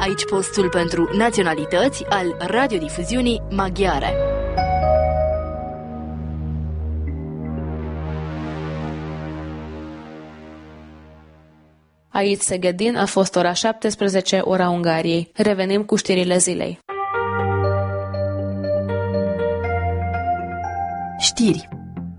aici postul pentru naționalități al radiodifuziunii maghiare. Aici Szegedin a fost ora 17, ora Ungariei. Revenim cu știrile zilei. Știri.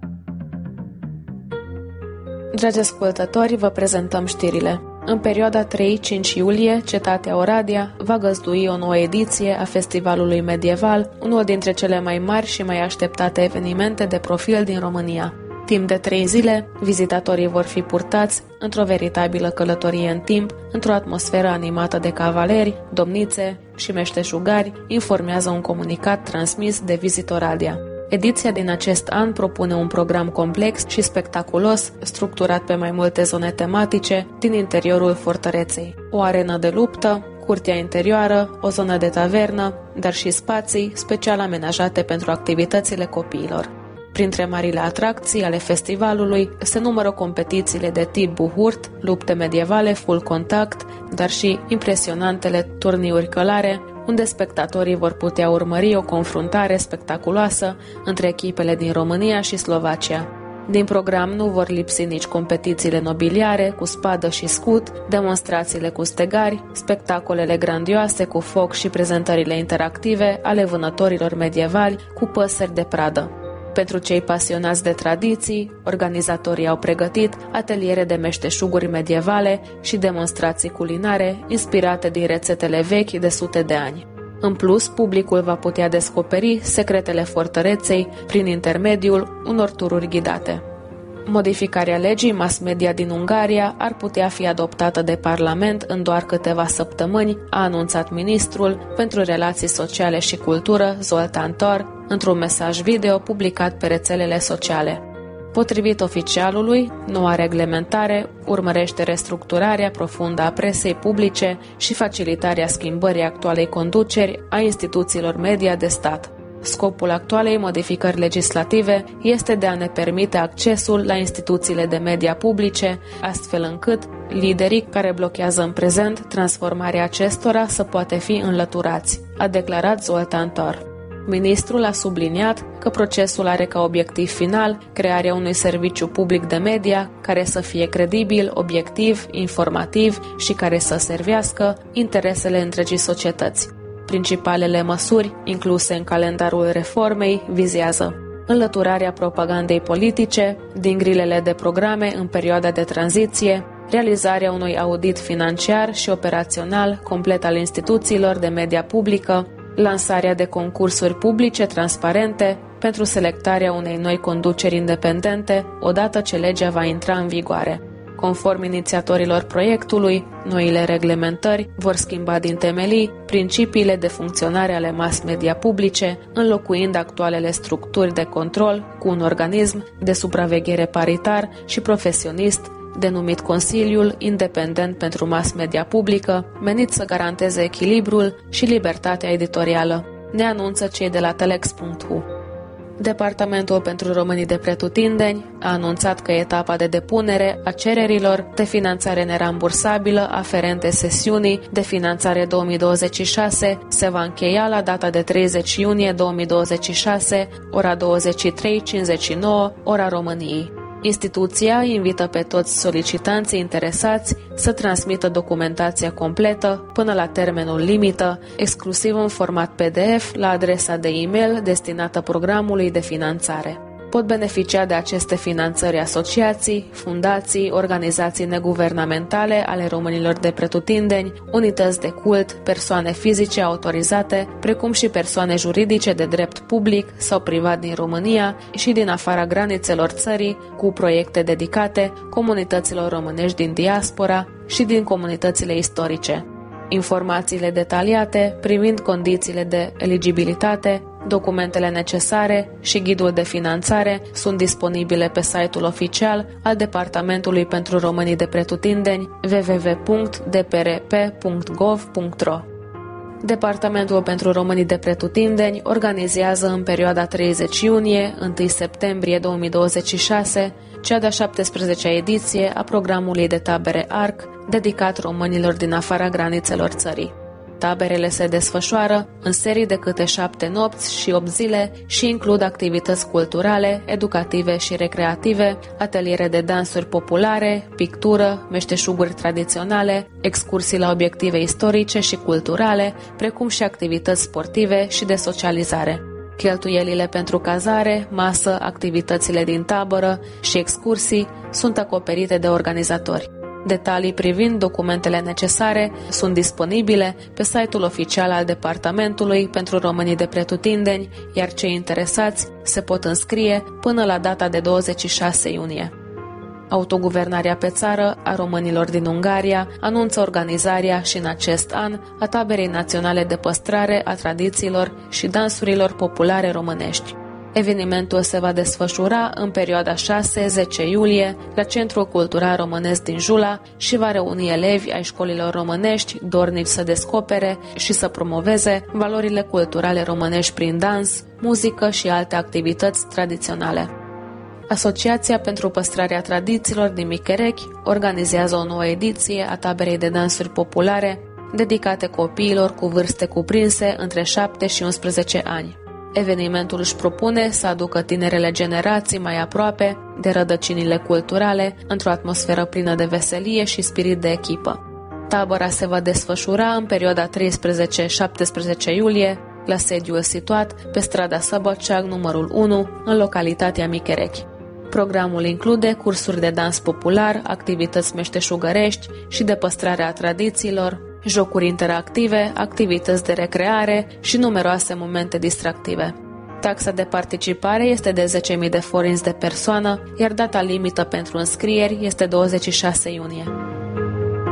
Dragi ascultători, vă prezentăm știrile. În perioada 3-5 iulie, cetatea Oradea va găzdui o nouă ediție a Festivalului Medieval, unul dintre cele mai mari și mai așteptate evenimente de profil din România. Timp de 3 zile, vizitatorii vor fi purtați într-o veritabilă călătorie în timp, într-o atmosferă animată de cavaleri, domnițe și meșteșugari, informează un comunicat transmis de Visit Oradea. Ediția din acest an propune un program complex și spectaculos, structurat pe mai multe zone tematice din interiorul fortăreței. O arenă de luptă, curtea interioară, o zonă de tavernă, dar și spații special amenajate pentru activitățile copiilor. Printre marile atracții ale festivalului se numără competițiile de tip buhurt, lupte medievale full contact, dar și impresionantele turniuri călare, unde spectatorii vor putea urmări o confruntare spectaculoasă între echipele din România și Slovacia. Din program nu vor lipsi nici competițiile nobiliare cu spadă și scut, demonstrațiile cu stegari, spectacolele grandioase cu foc și prezentările interactive ale vânătorilor medievali cu păsări de pradă. Pentru cei pasionați de tradiții, organizatorii au pregătit ateliere de meșteșuguri medievale și demonstrații culinare inspirate din rețetele vechi de sute de ani. În plus, publicul va putea descoperi secretele fortăreței prin intermediul unor tururi ghidate. Modificarea legii mass media din Ungaria ar putea fi adoptată de Parlament în doar câteva săptămâni, a anunțat ministrul pentru relații sociale și cultură, Zoltán Tar, într-un mesaj video publicat pe rețelele sociale. Potrivit oficialului, noua reglementare urmărește restructurarea profundă a presei publice și facilitarea schimbării actualei conduceri a instituțiilor media de stat. Scopul actualei modificări legislative este de a ne permite accesul la instituțiile de media publice, astfel încât liderii care blochează în prezent transformarea acestora să poată fi înlăturați, a declarat Zoltán Tar. Ministrul a subliniat că procesul are ca obiectiv final crearea unui serviciu public de media care să fie credibil, obiectiv, informativ și care să servească interesele întregii societăți. Principalele măsuri incluse în calendarul reformei vizează înlăturarea propagandei politice din grilele de programe în perioada de tranziție, realizarea unui audit financiar și operațional complet al instituțiilor de media publică, lansarea de concursuri publice transparente pentru selectarea unei noi conduceri independente odată ce legea va intra în vigoare. Conform inițiatorilor proiectului, noile reglementări vor schimba din temelii principiile de funcționare ale mass media publice, înlocuind actualele structuri de control cu un organism de supraveghere paritar și profesionist denumit Consiliul Independent pentru Mass Media Publică, menit să garanteze echilibrul și libertatea editorială, ne anunță cei de la telex.hu. Departamentul pentru Românii de Pretutindeni a anunțat că etapa de depunere a cererilor de finanțare nerambursabilă aferente sesiunii de finanțare 2026 se va încheia la data de 30 iunie 2026, ora 23:59, ora României. Instituția invită pe toți solicitanții interesați să transmită documentația completă până la termenul limită, exclusiv în format PDF, la adresa de e-mail destinată programului de finanțare. Pot beneficia de aceste finanțări asociații, fundații, organizații neguvernamentale ale românilor de pretutindeni, unități de cult, persoane fizice autorizate, precum și persoane juridice de drept public sau privat din România și din afara granițelor țării, cu proiecte dedicate comunităților românești din diaspora și din comunitățile istorice. Informațiile detaliate privind condițiile de eligibilitate, documentele necesare și ghidul de finanțare sunt disponibile pe site-ul oficial al Departamentului pentru Românii de Pretutindeni www.dprp.gov.ro. Departamentul pentru Românii de Pretutindeni organizează în perioada 30 iunie - 1 septembrie 2026 cea de-a 17-a ediție a programului de tabere ARC dedicat românilor din afara granițelor țării. Taberele se desfășoară în serii de câte 7 nopți și 8 zile și includ activități culturale, educative și recreative, ateliere de dansuri populare, pictură, meșteșuguri tradiționale, excursii la obiective istorice și culturale, precum și activități sportive și de socializare. Cheltuielile pentru cazare, masă, activitățile din tabără și excursii sunt acoperite de organizatori. Detalii privind documentele necesare sunt disponibile pe site-ul oficial al Departamentului pentru Românii de Pretutindeni, iar cei interesați se pot înscrie până la data de 26 iunie. Autoguvernarea pe țară a românilor din Ungaria anunță organizarea și în acest an a Taberei Naționale de Păstrare a Tradițiilor și Dansurilor Populare Românești. Evenimentul se va desfășura în perioada 6-10 iulie la Centrul Cultural Românesc din Jula și va reuni elevi ai școlilor românești dornici să descopere și să promoveze valorile culturale românești prin dans, muzică și alte activități tradiționale. Asociația pentru Păstrarea Tradițiilor din Micherechi organizează o nouă ediție a Taberei de Dansuri Populare dedicate copiilor cu vârste cuprinse între 7 și 11 ani. Evenimentul își propune să aducă tinerele generații mai aproape de rădăcinile culturale într-o atmosferă plină de veselie și spirit de echipă. Tabăra se va desfășura în perioada 13-17 iulie la sediul situat pe strada Săbăceag numărul 1 în localitatea Micherechi. Programul include cursuri de dans popular, activități meșteșugărești și de păstrare a tradițiilor, jocuri interactive, activități de recreare și numeroase momente distractive. Taxa de participare este de 10.000 de forinți de persoană, iar data limită pentru înscrieri este 26 iunie.